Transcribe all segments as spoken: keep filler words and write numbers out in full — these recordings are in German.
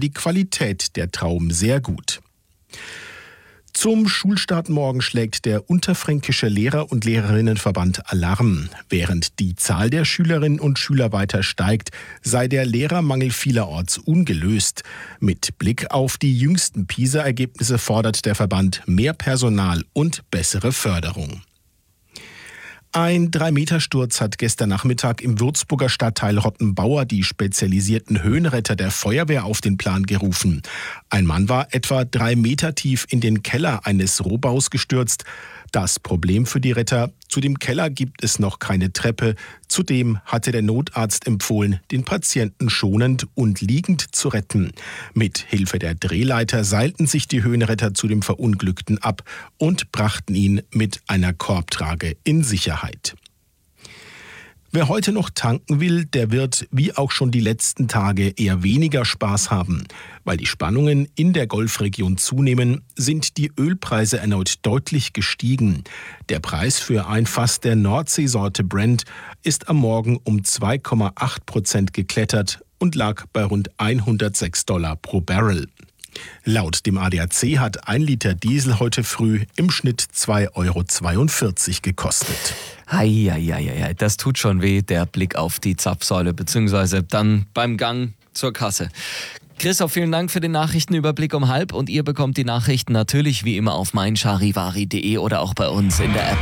die Qualität der Trauben sehr gut. Zum Schulstart morgen schlägt der Unterfränkische Lehrer- und Lehrerinnenverband Alarm. Während die Zahl der Schülerinnen und Schüler weiter steigt, sei der Lehrermangel vielerorts ungelöst. Mit Blick auf die jüngsten PISA-Ergebnisse fordert der Verband mehr Personal und bessere Förderung. Ein drei Meter Sturz hat gestern Nachmittag im Würzburger Stadtteil Rottenbauer die spezialisierten Höhenretter der Feuerwehr auf den Plan gerufen. Ein Mann war etwa drei Meter tief in den Keller eines Rohbaus gestürzt. Das Problem für die Retter: zu dem Keller gibt es noch keine Treppe. Zudem hatte der Notarzt empfohlen, den Patienten schonend und liegend zu retten. Mit Hilfe der Drehleiter seilten sich die Höhenretter zu dem Verunglückten ab und brachten ihn mit einer Korbtrage in Sicherheit. Wer heute noch tanken will, der wird, wie auch schon die letzten Tage, eher weniger Spaß haben. Weil die Spannungen in der Golfregion zunehmen, sind die Ölpreise erneut deutlich gestiegen. Der Preis für ein Fass der Nordseesorte Brent ist am Morgen um zwei Komma acht Prozent geklettert und lag bei rund hundertsechs Dollar pro Barrel. Laut dem A D A C hat ein Liter Diesel heute früh im Schnitt zwei Komma zweiundvierzig Euro gekostet. Heieieiei, das tut schon weh, der Blick auf die Zapfsäule, beziehungsweise dann beim Gang zur Kasse. Christoph, vielen Dank für den Nachrichtenüberblick um halb, und ihr bekommt die Nachrichten natürlich wie immer auf mein charivari punkt de oder auch bei uns in der App.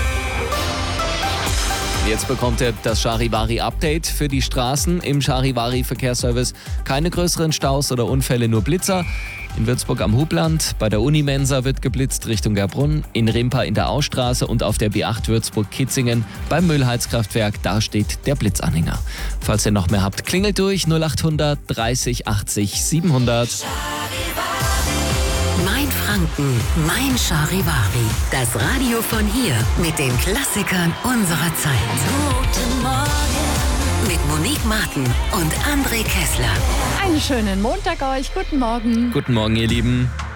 Jetzt bekommt ihr das Charivari-Update für die Straßen im Charivari-Verkehrsservice. Keine größeren Staus oder Unfälle, nur Blitzer. In Würzburg am Hubland, bei der Unimensa wird geblitzt Richtung Gerbrunn, in Rimpa in der Austraße und auf der B acht Würzburg-Kitzingen beim Müllheizkraftwerk, da steht der Blitzanhänger. Falls ihr noch mehr habt, klingelt durch null acht hundert dreißig achtzig siebenhundert. Mein Franken, mein Charivari. Das Radio von hier mit den Klassikern unserer Zeit. Guten Morgen. Mit Monique Martin und André Kessler. Einen schönen Montag euch. Guten Morgen. Guten Morgen, ihr Lieben.